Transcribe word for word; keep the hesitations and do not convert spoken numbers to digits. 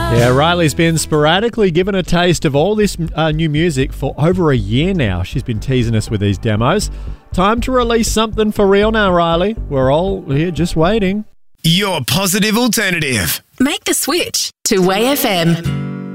Yeah, Riley's been sporadically given a taste of all this uh, new music for over a year now. She's been teasing us with these demos. Time to release something for real now, Riley. We're all here just waiting. Your positive alternative. Make the switch to W A Y F M.